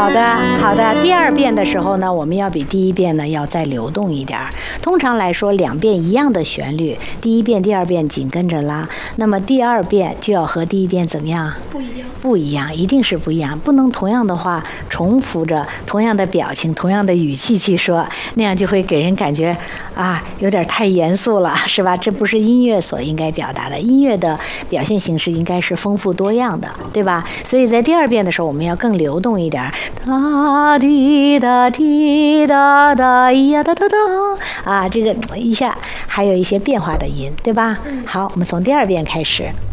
好的。第二遍的时候呢，我们要比第一遍呢要再流动一点。通常来说，两遍一样的旋律，第一遍、第二遍紧跟着拉，那么第二遍就要和第一遍怎么样？不一样，一定是不一样，不能同样的话重复着同样的表情、同样的语气去说，那样就会给人感觉有点太严肃了，是吧？这不是音乐所应该表达的。音乐的表现形式应该是丰富多样的，对吧？所以在第二遍的时候，我们要更流动一点，哒滴哒滴哒哒呀哒哒哒这个一下还有一些变化的音，对吧？好，我们从第二遍开始。